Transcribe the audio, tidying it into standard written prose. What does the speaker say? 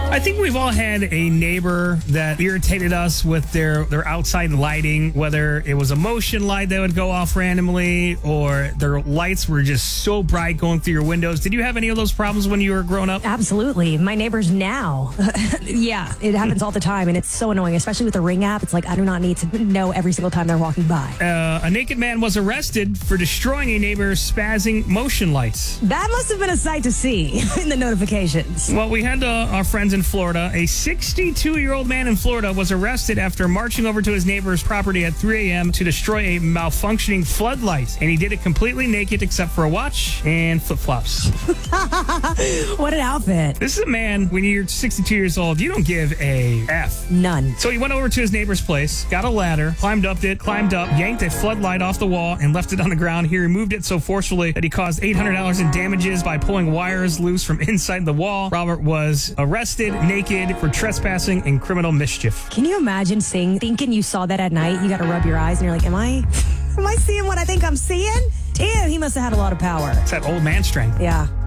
I think we've all had a neighbor that irritated us with their outside lighting, whether it was a motion light that would go off randomly or their lights were just so bright going through your windows. Did you have any of those problems when you were growing up? Absolutely. My neighbors now. Yeah, it happens all the time, and it's so annoying, especially with the Ring app. It's like I do not need to know every single time they're walking by. A naked man was arrested for destroying a neighbor's spazzing motion lights. That must have been a sight to see in the notifications. Well, we had our friends in Florida. A 62-year-old man in Florida was arrested after marching over to his neighbor's property at 3 a.m. to destroy a malfunctioning floodlight. And he did it completely naked except for a watch and flip-flops. What an outfit. This is a man, when you're 62 years old, you don't give a F. None. So he went over to his neighbor's place, got a ladder, climbed up, yanked a floodlight off the wall, and left it on the ground. He removed it so forcefully that he caused $800 in damages by pulling wires loose from inside the wall. Robert was arrested naked for trespassing and criminal mischief. Can you imagine thinking you saw that at night? You got to rub your eyes and you're like, am I seeing what I think I'm seeing? Damn, he must have had a lot of power. It's that old man strength. Yeah.